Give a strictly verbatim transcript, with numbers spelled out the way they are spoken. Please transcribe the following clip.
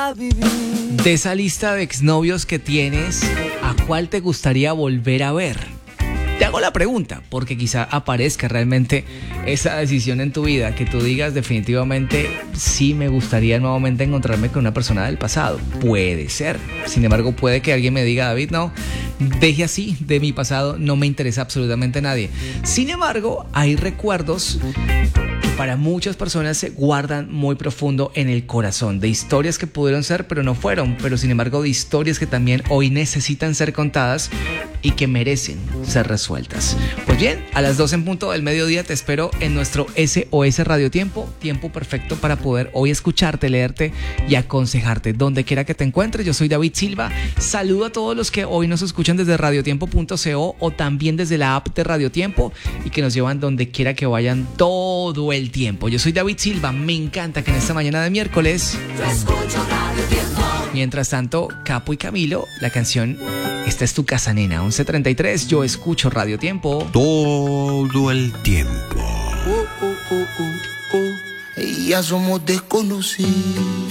a vivir. De esa lista de exnovios que tienes, ¿a cuál te gustaría volver a ver? Te hago la pregunta porque quizá aparezca realmente esa decisión en tu vida, que tú digas definitivamente sí me gustaría nuevamente encontrarme con una persona del pasado. Puede ser. Sin embargo, puede que alguien me diga, David, no, deje así de mi pasado, no me interesa absolutamente nadie. Sin embargo, hay recuerdos que para muchas personas se guardan muy profundo en el corazón, de historias que pudieron ser pero no fueron, pero sin embargo de historias que también hoy necesitan ser contadas y que merecen ser resueltas. Pues bien, a las doce en punto del mediodía te espero en nuestro S O S Radio Tiempo, tiempo perfecto para poder hoy escucharte, leerte y aconsejarte donde quiera que te encuentres. Yo soy David Silva, saludo a todos los que hoy nos escuchan desde radiotiempo punto co o también desde la app de Radio Tiempo y que nos llevan donde quiera que vayan todo el tiempo. Yo soy David Silva, me encanta que en esta mañana de miércoles, mientras tanto, Capo y Camilo, la canción Esta es tu casa, nena, once treinta y tres, yo escucho Radio Tiempo todo el tiempo. Uh, uh, uh, uh, uh. Ya somos desconocidos.